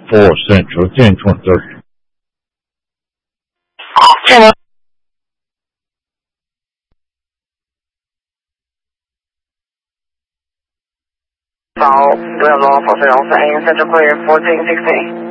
4 Central, 1023. Hello. Call 12 for sale, Central Clear, 1416.